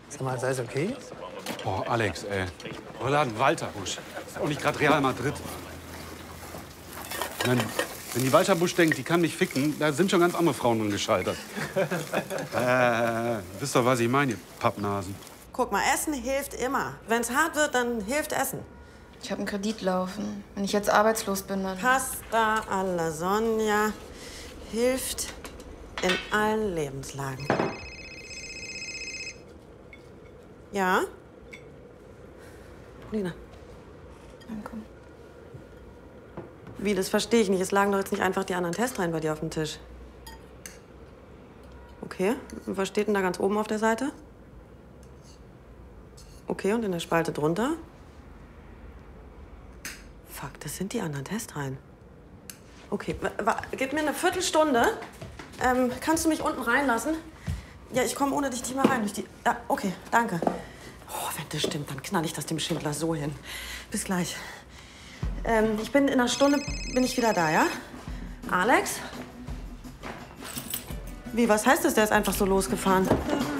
Sag mal, ist alles okay? Oh, Alex, ey. Roland Walter Busch. Ist auch nicht gerade Real Madrid. Ich mein, wenn die Walter Busch denkt, die kann mich ficken, da sind schon ganz andere Frauen dran gescheitert. Wisst doch, was ich meine, ihr Pappnasen. Guck mal, Essen hilft immer. Wenn's hart wird, dann hilft Essen. Ich habe einen Kredit laufen. Wenn ich jetzt arbeitslos bin, dann... Pasta alla Sonja hilft in allen Lebenslagen. Ja? Lina. Danke. Wie, das verstehe ich nicht. Es lagen doch jetzt nicht einfach die anderen Testreihen bei dir auf dem Tisch. Okay, und was steht denn da ganz oben auf der Seite? Okay, und in der Spalte drunter? Fuck, das sind die anderen Testreihen. Okay, gib mir eine Viertelstunde. Kannst du mich unten reinlassen? Ja, ich komme ohne dich nicht mal rein. Ja, okay, danke. Oh, wenn das stimmt, dann knall ich das dem Schindler so hin. Bis gleich. Ich bin in einer Stunde bin ich wieder da, ja? Alex? Wie, was heißt das? Der ist einfach so losgefahren.